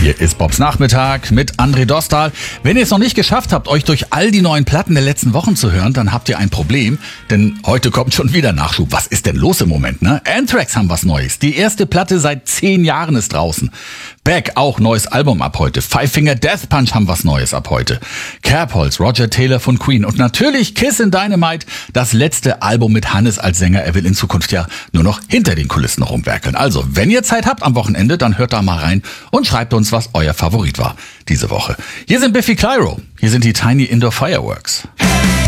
Hier ist Bobs Nachmittag mit André Dostal. Wenn ihr es noch nicht geschafft habt, euch durch all die neuen Platten der letzten Wochen zu hören, dann habt ihr ein Problem, denn heute kommt schon wieder Nachschub. Was ist denn los im Moment, ne? Anthrax haben was Neues. Die erste Platte seit 10 Jahren ist draußen. Beck, auch neues Album ab heute. Five Finger Death Punch haben was Neues ab heute. Kerbholz, Roger Taylor von Queen und natürlich Kiss in Dynamite, das letzte Album mit Hannes als Sänger. Er will in Zukunft ja nur noch hinter den Kulissen rumwerkeln. Also, wenn ihr Zeit habt am Wochenende, dann hört da mal rein und schreibt uns, was euer Favorit war diese Woche. Hier sind Biffy Clyro, hier sind die Tiny Indoor Fireworks.